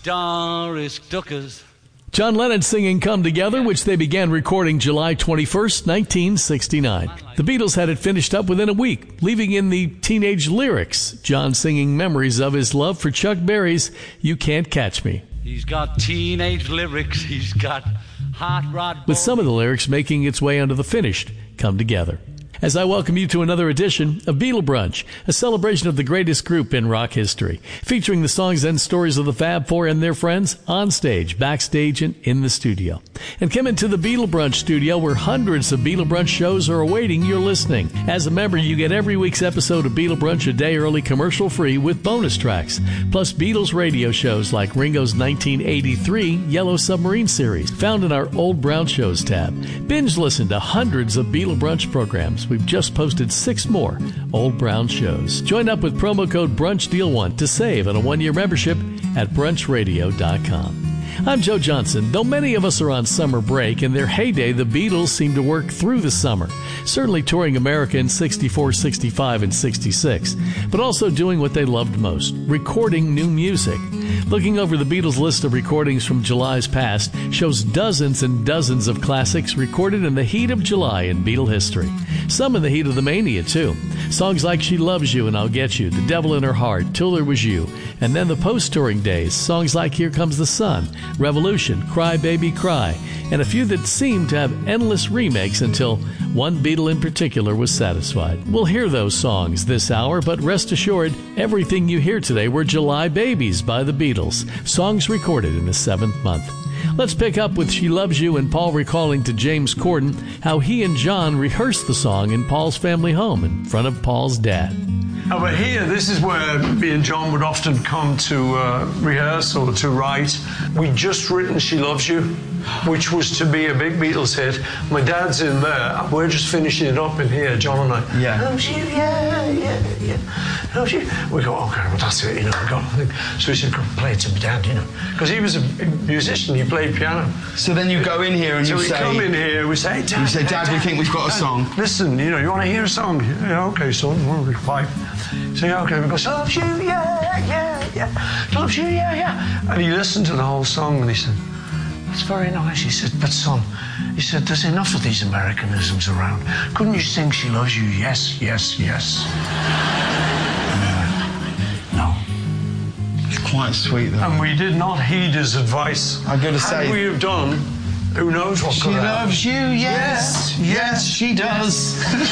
Doris Duckers. John Lennon singing Come Together, which they began recording July 21st, 1969. The Beatles had it finished up within a week, leaving in the teenage lyrics. John singing memories of his love for Chuck Berry's You Can't Catch Me. He's got teenage lyrics, he's got hot rod... With some of the lyrics making its way onto the finished Come Together. As I welcome you to another edition of Beatle Brunch, a celebration of the greatest group in rock history, featuring the songs and stories of the Fab Four and their friends on stage, backstage, and in the studio. And come into the Beatle Brunch studio where hundreds of Beatle Brunch shows are awaiting your listening. As a member, you get every week's episode of Beatle Brunch a day early, commercial-free with bonus tracks, plus Beatles radio shows like Ringo's 1983 Yellow Submarine series, found in our Old Brown Shows tab. Binge listen to hundreds of Beatle Brunch programs. We've just posted 6 more Old Brown shows. Join up with promo code BRUNCHDEAL1 to save on a 1-year membership at brunchradio.com. I'm Joe Johnson. Though many of us are on summer break, in their heyday, the Beatles seemed to work through the summer, certainly touring America in 64, 65, and 66, but also doing what they loved most, recording new music. Looking over the Beatles' list of recordings from July's past shows dozens and dozens of classics recorded in the heat of July in Beatle history. Some in the heat of the mania, too. Songs like She Loves You and I'll Get You, The Devil in Her Heart, Till There Was You, and then the post-touring days, songs like Here Comes the Sun, Revolution, Cry Baby Cry, and a few that seemed to have endless remakes until one Beatle in particular was satisfied. We'll hear those songs this hour, but rest assured, everything you hear today were July babies by the Beatles, songs recorded in the 7th month. Let's pick up with She Loves You and Paul recalling to James Corden how he and John rehearsed the song in Paul's family home in front of Paul's dad. Over here, this is where me and John would often come to rehearse or to write. We'd just written She Loves You, which was to be a big Beatles hit. My dad's in there, and we're just finishing it up in here, John and I. Yeah. Loves you, yeah. Loves you. We go, okay, well, that's it, we got nothing. So we said, go play it to my dad, because he was a musician, he played piano. So then you go in here and you say... So we come in here, we say, Dad, you say, Dad, we think we've got a song. Listen, you want to hear a song? Yeah, okay, son, we'll pipe. So yeah, okay, we go, she loves you, yeah. She loves you, yeah. And he listened to the whole song and he said, that's very nice. He said, but son, he said, there's enough of these Americanisms around. Couldn't you sing She Loves You, yes, yes, yes? No. It's quite sweet, though. And we did not heed his advice. I've got to say... Had we have done, who knows what She could have loves you, yes, yes, she does.